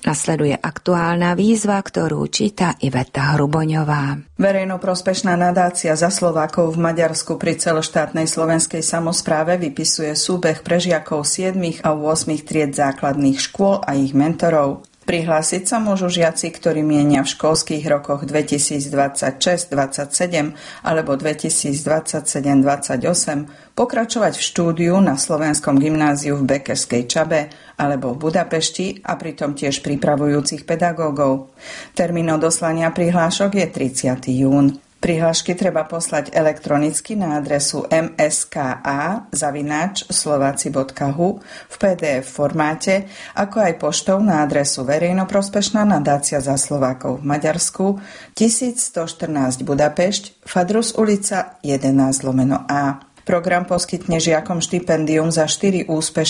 Nasleduje aktuálna výzva, ktorú číta Iveta Hruboňová. Verejnoprospešná nadácia Za Slovákov v Maďarsku pri celoštátnej slovenskej samospráve vypisuje súbeh pre žiakov 7. a 8. tried základných škôl a ich mentorov. Prihlásiť sa môžu žiaci, ktorí mienia v školských rokoch 2026-27 alebo 2027-28 pokračovať v štúdiu na Slovenskom gymnáziu v Bekerskej Čabe alebo v Budapešti a pritom tiež pripravujúcich pedagógov. Termín odoslania prihlášok je 30. jún. Prihlášky treba poslať elektronicky na adresu mska@slovaci.hu v PDF formáte, ako aj poštou na adresu Verejnoprospešná nadácia Za Slovákov v Maďarsku 1114 Budapešť, Fadrus ulica 11/A. Program poskytne žiakom štipendium za 4 úspešné